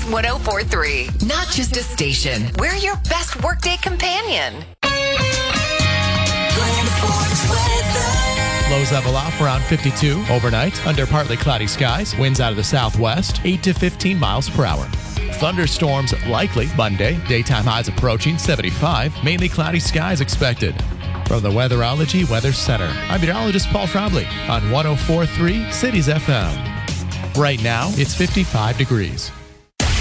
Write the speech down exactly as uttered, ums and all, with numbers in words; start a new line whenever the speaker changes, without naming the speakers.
Kix one oh four point three. Not just a station. We're your best workday companion.
Lows level off around fifty-two overnight under partly cloudy skies. Winds out of the southwest, eight to fifteen miles per hour. Thunderstorms likely Monday. Daytime highs approaching seventy-five. Mainly cloudy skies expected. From the Weatherology Weather Center, I'm meteorologist Paul Trombley on one oh four point three Cities F M. Right now, it's fifty-five degrees.